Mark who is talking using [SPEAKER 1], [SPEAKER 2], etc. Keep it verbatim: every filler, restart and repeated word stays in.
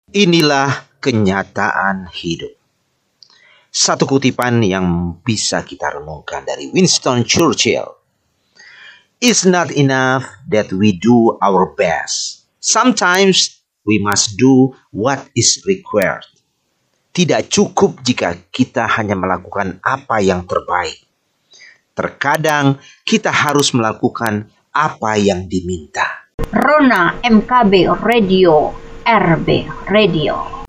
[SPEAKER 1] Inilah kenyataan hidup. Satu kutipan yang bisa kita renungkan dari Winston Churchill. It's not enough that we do our best. Sometimes we must do what is required. Tidak cukup jika kita hanya melakukan apa yang terbaik. Terkadang kita harus melakukan apa yang diminta.
[SPEAKER 2] Rona M K B Radio, R B Radio.